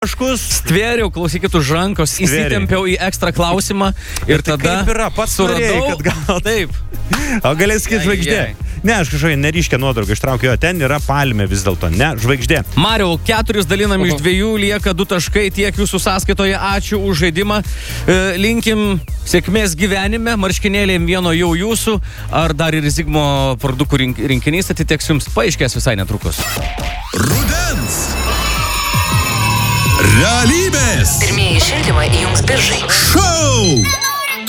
Stvėriau, klausykit už rankos, įsitempiau į ekstra klausimą ir tada kaip yra, pats suradau. norėjai, kad gal Taip. O galės sakyti žvaigždė. Ne, aš kažkokią neryškę nuotrauką ištraukiu, jo, ten yra palmė vis dėlto, ne, žvaigždė. Mariau, 4 dalinam iš 2, lieka 2 taškai, tiek jūsų sąskaitoje, ačiū už žaidimą. Linkim sėkmės gyvenime, marškinėlėm vieno jau jūsų, ar dar ir Zigmo produktų rinkinys atiteks jums, paaiškės visai netrukus. Rudens realybės Pirmieji šildymai įjungs biržai. šou